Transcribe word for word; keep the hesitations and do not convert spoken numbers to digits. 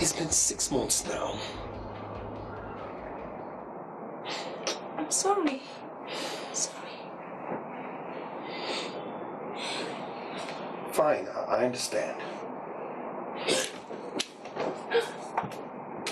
It's been six months now. I'm sorry. Sorry. Fine, I, I understand.